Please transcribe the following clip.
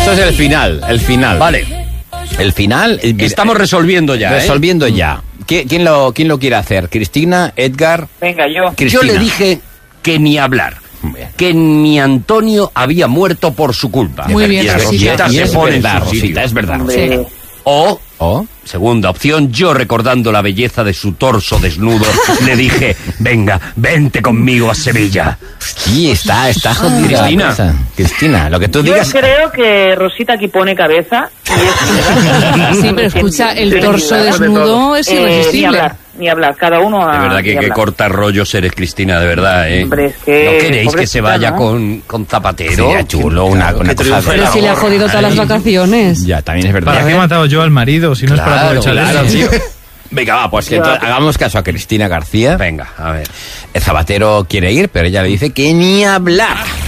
Esto es el final. Vale. El final. Estamos resolviendo ya. Resolviendo ya. ¿Quién lo quiere hacer? ¿Cristina? ¿Edgar? Venga, yo. Cristina. Yo le dije que ni hablar. Que mi Antonio había muerto por su culpa. Muy bien, y Rosita. Rosita se es pone verdad, en su sitio. Rosita, es verdad. Hombre, O, segunda opción, yo recordando la belleza de su torso desnudo, le dije, venga, vente conmigo a Sevilla. Sí, está jodida. Cristina. Cristina, lo que tú yo digas. creo que Rosita aquí pone cabeza. Sí, pero escucha, el torso desnudo es irresistible. Ni hablar, cada uno a... De verdad que corta rollos eres, Cristina, de verdad, ¿eh? Hombre, es que... ¿No queréis que se vaya ¿no? con Zapatero? Sería chulo, una cosa Pero si le ha jodido todas las vacaciones. Ya, también es verdad. ¿Para qué he matado yo al marido si no es para aprovechar eso? Tío. Venga, va, pues que entonces hagamos caso a Cristina García. Venga, a ver. El Zapatero quiere ir, pero ella le dice que ni hablar.